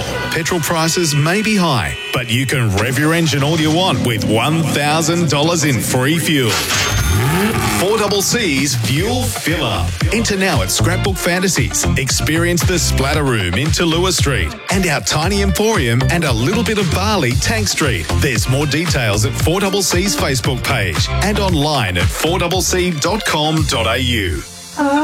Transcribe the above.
Petrol prices may be high, but you can rev your engine all you want with $1,000 in free fuel. 4CC's Fuel Filler. Enter now at Scrapbook Fantasies. Experience the Splatter Room in Tallulah Street and our tiny emporium and a little bit of Bali, Tank Street. There's more details at 4CC's Facebook page and online at 4cc.com.au.